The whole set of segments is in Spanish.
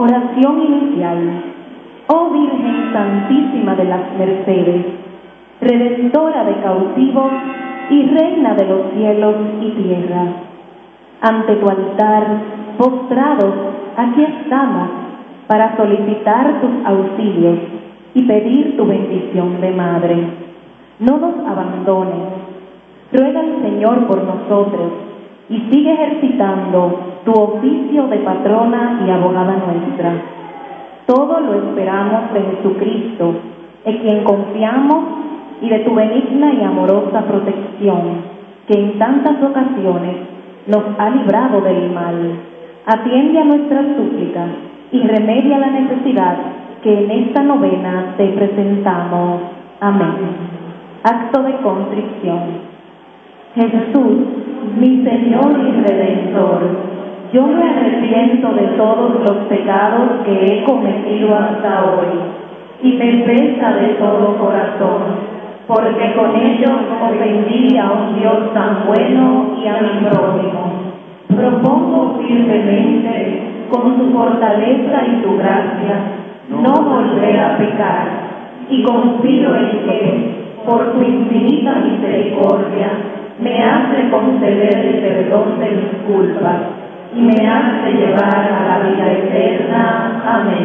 Oración inicial. Oh Virgen Santísima de las Mercedes, Redentora de cautivos y Reina de los cielos y tierra, ante tu altar, postrados, aquí estamos para solicitar tus auxilios y pedir tu bendición de Madre. No nos abandones. Ruega al Señor por nosotros y sigue ejercitando tu oficio de patrona y abogada nuestra. Todo lo esperamos de Jesucristo, en quien confiamos, y de tu benigna y amorosa protección, que en tantas ocasiones nos ha librado del mal. Atiende a nuestras súplicas y remedia la necesidad que en esta novena te presentamos. Amén. Acto de contrición. Jesús, mi Señor y Redentor, yo me arrepiento de todos los pecados que he cometido hasta hoy, y me pesa de todo corazón, porque con ellos ofendí a un Dios tan bueno y a mi prójimo. Propongo firmemente, con tu fortaleza y tu gracia, no volver a pecar, y confío en que, por tu infinita misericordia, me hace conceder el perdón de mis culpas y me hace llevar a la vida eterna. Amén.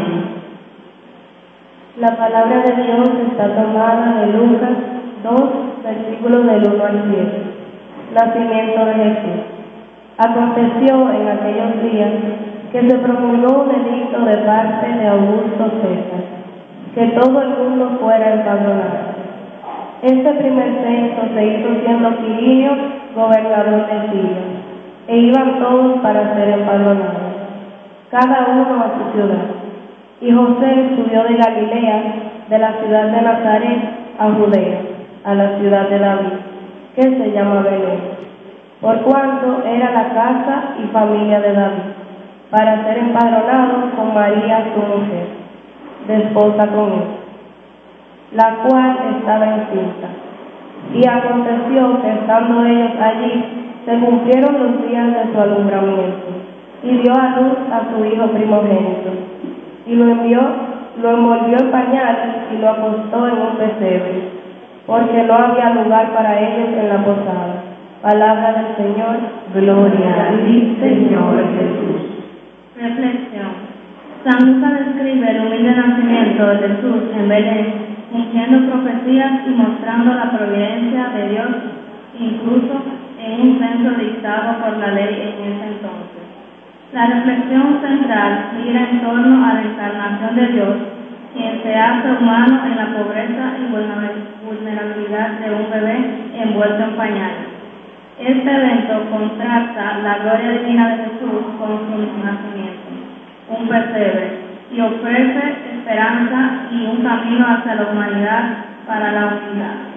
La palabra de Dios está tomada de Lucas 2, versículos del 1 al 10. Nacimiento de Jesús. Aconteció en aquellos días que se promulgó un edicto de parte de Augusto César, que todo el mundo fuera empadronado. Este primer censo se hizo siendo Quirinio gobernador de Siria, e iban todos para ser empadronados, cada uno a su ciudad. Y José subió de Galilea, de la ciudad de Nazaret, a Judea, a la ciudad de David, que se llama Belén, por cuanto era la casa y familia de David, para ser empadronado con María su mujer, desposa con él, la cual estaba encinta. Y aconteció que estando ellos allí, se cumplieron los días de su alumbramiento, y dio a luz a su hijo primogénito, y lo envolvió en pañales y lo acostó en un pesebre, porque no había lugar para ellos en la posada. Palabra del Señor. Gloria a ti, Señor Jesús. Reflexión. San Lucas describe el humilde nacimiento de Jesús en Belén, cumpliendo profecías y mostrando la providencia de Dios, incluso en un censo dictado por la ley en ese entonces. La reflexión central gira en torno a la encarnación de Dios, quien se hace humano en la pobreza y vulnerabilidad de un bebé envuelto en pañales. Este evento contrasta la gloria divina de Jesús con su nacimiento, un pesebre, y ofrece esperanza y un camino hacia la humanidad para la unidad.